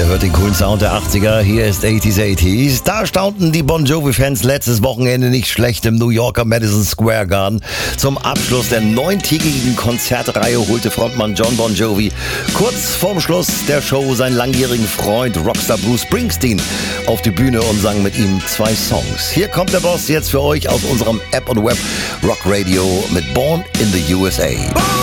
Ihr hört den coolen Sound der 80er, hier ist 80s. Da staunten die Bon Jovi-Fans letztes Wochenende nicht schlecht im New Yorker Madison Square Garden. Zum Abschluss der 9-tägigen Konzertreihe holte Frontmann John Bon Jovi kurz vorm Schluss der Show seinen langjährigen Freund Rockstar Bruce Springsteen auf die Bühne und sang mit ihm 2 Songs. Hier kommt der Boss jetzt für euch aus unserem App und Web Rock Radio mit Born in the USA.